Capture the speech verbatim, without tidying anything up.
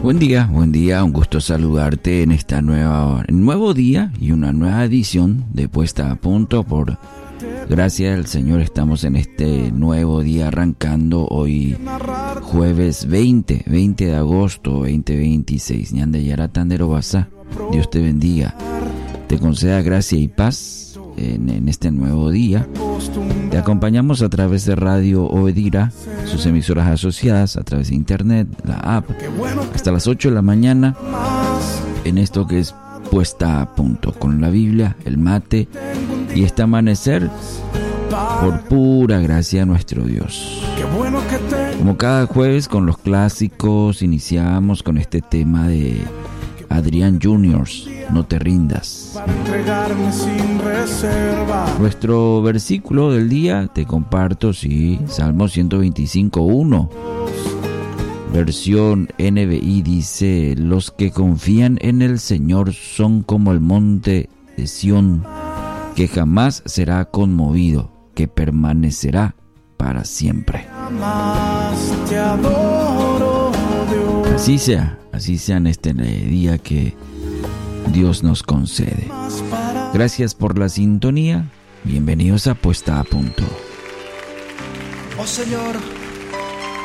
Buen día, buen día, un gusto saludarte en esta nueva, nuevo día y una nueva edición de Puesta a Punto. Por gracias al Señor estamos en este nuevo día arrancando hoy jueves veinte, veinte de agosto veinte veintiséis. Ñande Yara Tandero Basa. Dios te bendiga, te conceda gracia y paz en, en este nuevo día. Te acompañamos a través de Radio Obedira, sus emisoras asociadas, a través de internet, la app, hasta las ocho de la mañana en esto que es Puesta a Punto, con la Biblia, el mate y este amanecer por pura gracia de nuestro Dios. Como cada jueves con los clásicos, iniciamos con este tema de Adrián Juniors, No te rindas. Nuestro versículo del día te comparto, sí, Salmo ciento veinticinco, uno. Versión N B I dice: los que confían en el Señor son como el monte de Sión, que jamás será conmovido, que permanecerá para siempre. Así sea, así sea en este día que Dios nos concede. Gracias por la sintonía. Bienvenidos a Puesta a Punto. Oh Señor,